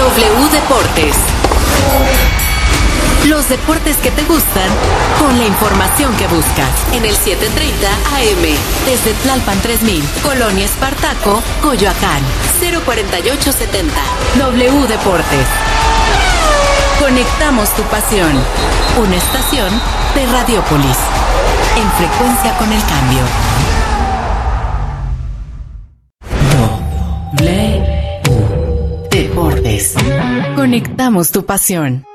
W Deportes. Los deportes que te gustan con la información que buscas. En el 7:30 AM. Desde Tlalpan 3000, Colonia Espartaco, Coyoacán. 04870. W Deportes. Conectamos tu pasión. Una estación de Radiópolis. En frecuencia con el cambio. W Deportes. Conectamos tu pasión.